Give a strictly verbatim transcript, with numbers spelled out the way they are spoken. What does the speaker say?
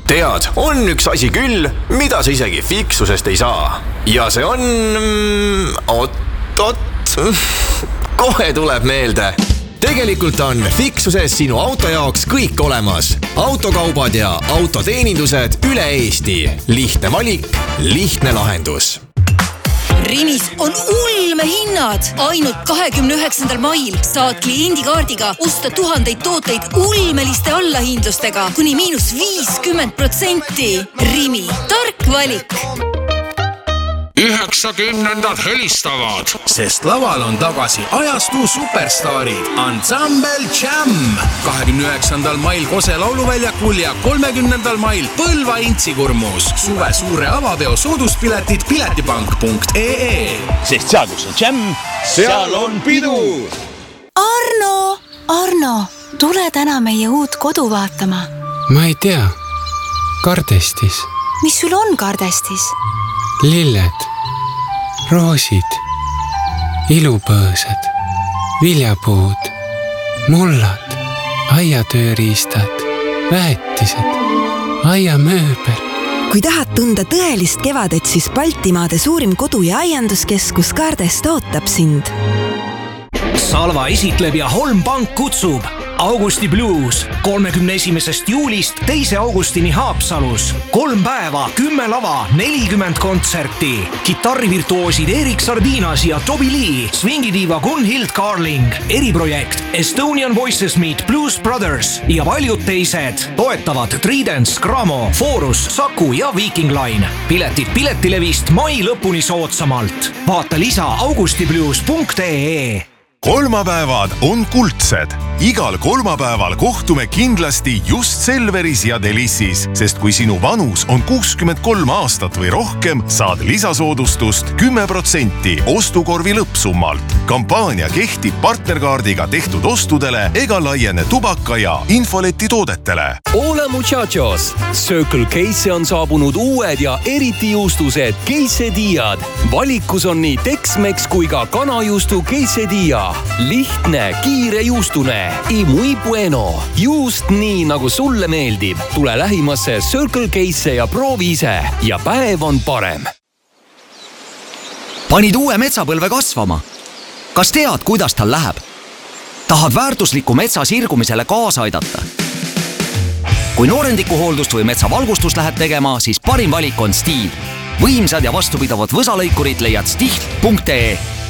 Tead, on üks asi küll, mida sa isegi fiksusest ei saa. Ja see on... Ot, ot, kohe tuleb meelde. Tegelikult on fiksuses sinu auto jaoks kõik olemas. Autokaubad ja autoteenindused üle Eesti. Lihtne valik, lihtne lahendus. Rimis on ulme hinnad. Ainult kahekümne üheksandal mail saad kliendikaardiga osta tuhandeid tooteid ulmeliste allahindlustega kuni miinus viiskümmend protsenti. Rimi, tark valik. üheksakümnendad helistavad, sest laval on tagasi ajastu superstaarid Ensemble Jam. kahekümne üheksandal mail Kose lauluväljakul ja kolmekümnendal mail Põlva Intsikurmus. Suve suure avapeo sooduspiletid piletipank punkt ee. Sest seal, kus on Jam, seal on pidu. Arno, Arno, tule täna meie uut kodu vaatama. Ma ei tea. Kardestis. Mis sul on kardestis? Lilled, roosid, ilupõõsad, viljapuud, mullad, aiatööriistad, väetised, aiamööbel. Kui tahad tunda tõelist kevadet, siis Baltimaade suurim kodu- ja aianduskeskus Kardest ootab sind. Salva esitleb ja Holm Pank kutsub Augusti Blues kolmekümne esimesest juulist teise augustini Haapsalus. Kolm päeva, kümme lava, nelikümmend kontserti. Kitarrivirtuoosid Erik Sardinas ja Toby Lee, swingidiiva Gunhild Carling, eriprojekt Estonian Voices Meet Blues Brothers ja paljud teised. Toetavad Tridents, Gramo, Forus, Saku ja Viking Line. Piletid piletilevist mai lõpuni soodsamalt. Vaata lisa augustiblues punkt ee. Kolmapäevad on kuldsed. Igal kolmapäeval kohtume kindlasti just Selveris ja Delissis, sest kui sinu vanus on kuuskümmend kolm aastat või rohkem, saad lisasoodustust kümme protsenti ostukorvi lõppsummalt. Kampaania kehtib partnerkaardiga tehtud ostudele ega laiene tubaka ja infoleti toodetele. Hola muchachos! Circle K'sse on saabunud uued ja eriti juustused quesadillad. Valikus on nii Tex-Mex kui ka kanajuustu quesadilla. Lihtne, kiire juustune. I muy bueno. Juust nii, nagu sulle meeldib. Tule lähimasse Circle K'sse ja proovi ise. Ja päev on parem. Panid uue metsapõlve kasvama. Kas tead, kuidas tal läheb? Tahad väärtusliku metsa sirgumisele kaasa aidata? Kui noorendikuhooldust või metsavalgustust lähed tegema, siis parim valik on Stihl. Võimsad ja vastupidavad võsalõikurid leiad stihl punkt ee.